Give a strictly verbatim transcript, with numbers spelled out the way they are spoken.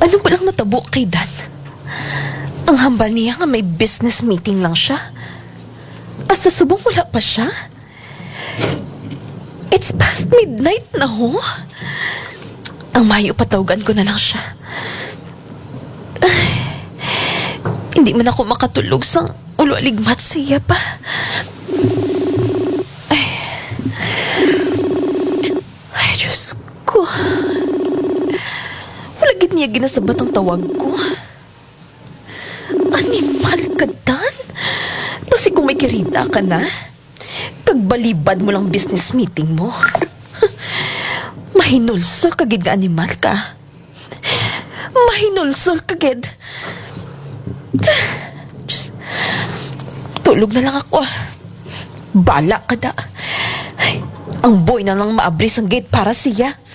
Ano ba lang natabo kay Dan? Ang hambal niya nga may business meeting lang siya. Asa subong wala pa siya? It's past midnight na ho. Ang mayo patawagan ko na lang siya. Ay, hindi man ako makatulog sa ulo aligmat siya pa. Ay, ay Diyos ko. Wala gid niya ginasabat ang tawag ko. Animal ka, Dan? Basi kung may kirita ka na, kagbalibad mo lang business meeting mo. Mahinulsol kagid nga animal ka. Mahinulsol kagid. Just, tulog na lang ako. Bala ka da. Ay, ang boy na lang maabris ang gate para siya.